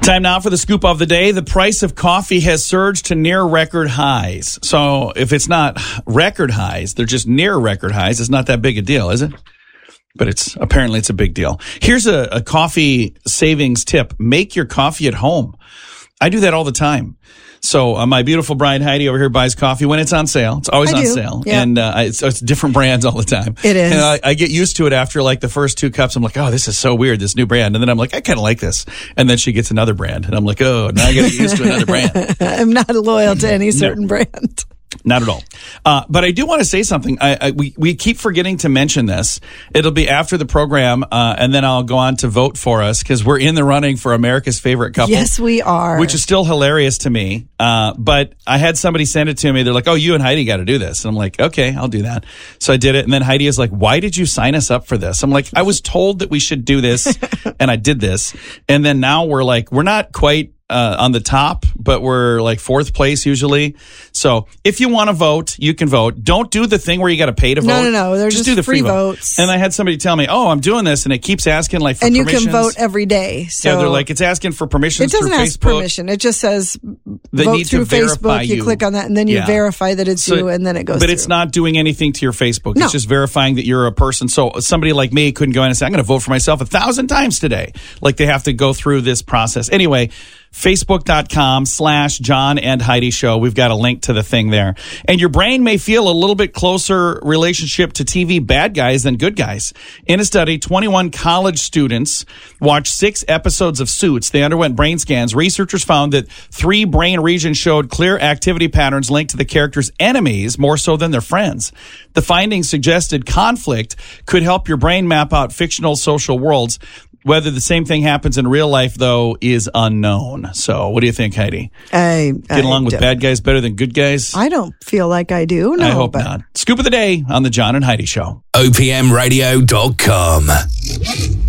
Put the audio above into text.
Time now for the scoop of the day. The price of coffee has surged to near record highs. So if it's not record highs, they're just near record highs. It's not that big a deal, is it? But apparently it's a big deal. Here's a coffee savings tip. Make your coffee at home. I do that all the time. So my beautiful bride Heidi over here buys coffee when it's on sale. It's always on sale. Yeah. And it's different brands all the time. It is. And I get used to it after like the first 2 cups. I'm like, oh, this is so weird, this new brand. And then I'm like, I kind of like this. And then she gets another brand. And I'm like, oh, now I got to get used to another brand. I'm not loyal to any certain brand. Not at all. But I do want to say something. We keep forgetting to mention this. It'll be after the program, and then I'll go on to vote for us because we're in the running for America's favorite couple. Yes, we are. Which is still hilarious to me. But I had somebody send it to me. They're like, oh, you and Heidi got to do this. And I'm like, okay, I'll do that. So I did it. And then Heidi is like, why did you sign us up for this? I'm like, I was told that we should do this, and I did this. And then now we're not quite on the top, but we're like 4th place usually. So if you want to vote, you can vote. Don't do the thing where you got to pay to vote. No. They're just do the free votes. And I had somebody tell me, oh, I'm doing this, and it keeps asking like for permissions. And you can vote every day. So yeah, they're like, it's asking for permissions through Facebook. It doesn't ask permission. It just says vote through Facebook. You click on that, and then you verify that it's you, and then it goes But through. It's not doing anything to your Facebook. No. It's just verifying that you're a person. So somebody like me couldn't go in and say, I'm going to vote for myself 1,000 times today. Like they have to go through this process. Anyway, Facebook.com/John and Heidi Show. We've got a link to the thing there. And your brain may feel a little bit closer relationship to TV bad guys than good guys. In a study, 21 college students watched 6 episodes of Suits. They underwent brain scans. Researchers found that 3 brain regions showed clear activity patterns linked to the characters' enemies more so than their friends. The findings suggested conflict could help your brain map out fictional social worlds. Whether the same thing happens in real life, though, is unknown. So what do you think, Heidi? Get along with bad guys better than good guys? I don't feel like I do. No, I hope not. Scoop of the day on the John and Heidi Show. OPMradio.com.